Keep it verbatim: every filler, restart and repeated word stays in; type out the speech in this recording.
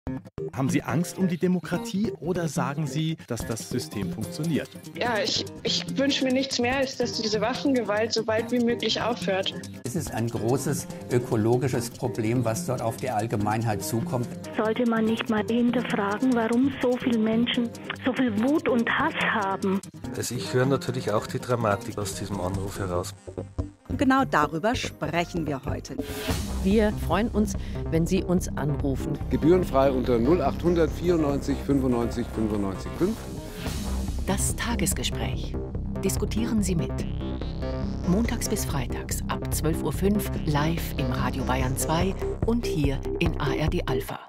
Haben Sie Angst um die Demokratie oder sagen Sie, dass das System funktioniert? Ja, ich, ich wünsche mir nichts mehr, als dass diese Waffengewalt so bald wie möglich aufhört. Es ist ein großes ökologisches Problem, was dort auf die Allgemeinheit zukommt. Sollte man nicht mal hinterfragen, warum so viele Menschen so viel Wut und Hass haben? Also ich höre natürlich auch die Dramatik aus diesem Anruf heraus. Und genau darüber sprechen wir heute. Wir freuen uns, wenn Sie uns anrufen. Gebührenfrei unter null achthundert vierundneunzig fünfundneunzig fünfundneunzig fünf. Das Tagesgespräch. Diskutieren Sie mit. Montags bis freitags ab zwölf Uhr fünf live im Radio Bayern zwei und hier in A R D Alpha.